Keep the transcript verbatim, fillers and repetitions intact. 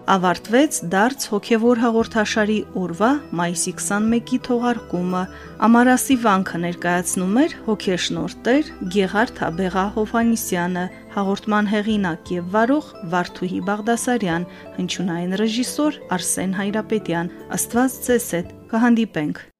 ավարտվեց դարձ հոգևոր հաղորդաշարի օրվա մայիսի քսանմեկի թողարկումը։ Ամարասի վանքը ներկայացնում էր հոգեշնորհ Տեր Գեղարդ Աբեղա Հովհաննիսյանը, հաղորդման հեղինակ եւ վարող Վարդուհի Բաղդասարյան, հնչյունային ռեժիսոր Արսեն Հայրապետյան։ Աստված ձեզ հետ, կհանդիպենք։